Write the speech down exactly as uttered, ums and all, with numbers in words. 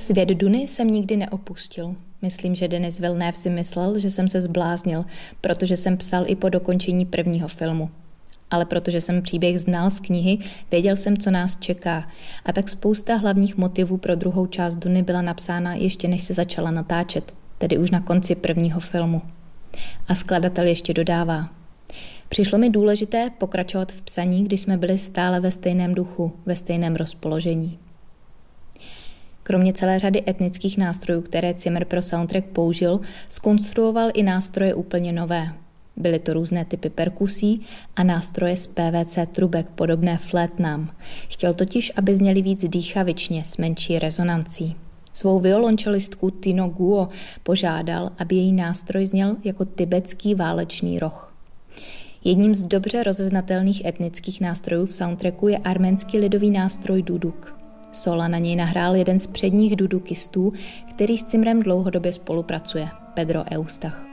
Svět Duny jsem nikdy neopustil. Myslím, že Denis Villeneuve si myslel, že jsem se zbláznil, protože jsem psal i po dokončení prvního filmu. Ale protože jsem příběh znal z knihy, věděl jsem, co nás čeká. A tak spousta hlavních motivů pro druhou část Duny byla napsána ještě než se začala natáčet, tedy už na konci prvního filmu. A skladatel ještě dodává. Přišlo mi důležité pokračovat v psaní, když jsme byli stále ve stejném duchu, ve stejném rozpoložení. Kromě celé řady etnických nástrojů, které Zimmer pro soundtrack použil, zkonstruoval i nástroje úplně nové. Byly to různé typy perkusí a nástroje z P V C trubek podobné flétnám. Chtěl totiž, aby zněly víc dýchavičně s menší rezonancí. Svou violončelistku Tino Guo požádal, aby její nástroj zněl jako tibetský válečný roh. Jedním z dobře rozeznatelných etnických nástrojů v soundtracku je arménský lidový nástroj duduk. Sola na něj nahrál jeden z předních dudukistů, který s Zimmerem dlouhodobě spolupracuje, Pedro Eustach.